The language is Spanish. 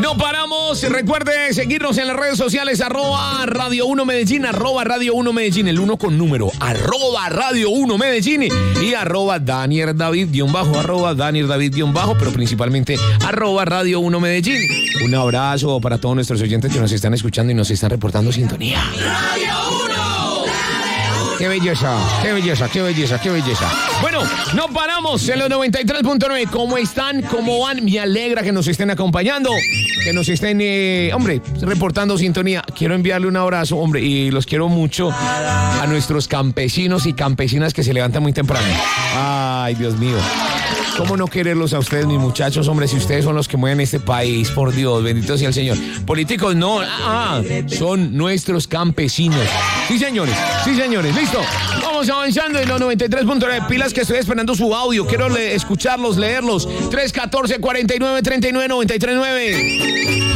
No paramos. Recuerde seguirnos en las redes sociales, @Radio 1 Medellín, @Radio 1 Medellín, el 1 con número, @Radio 1 Medellín y @Daniel David _, Daniel David _, pero principalmente @Radio 1 Medellín. Un abrazo para todos nuestros oyentes que nos están escuchando y nos están reportando sintonía. Radio 1. Qué belleza, qué belleza, qué belleza, qué belleza. Bueno, no paramos en los 93.9. ¿Cómo están? ¿Cómo van? Me alegra que nos estén acompañando, que nos estén, reportando sintonía. Quiero enviarle un abrazo, hombre, y los quiero mucho a nuestros campesinos y campesinas que se levantan muy temprano. Ay, Dios mío. ¿Cómo no quererlos a ustedes, mis muchachos? Hombre, si ustedes son los que mueven este país, por Dios, bendito sea el Señor. Políticos no, son nuestros campesinos. Sí, señores, listo. Vamos avanzando en los 93.9. Pilas que estoy esperando su audio. Quiero escucharlos, leerlos. 314-4939-939.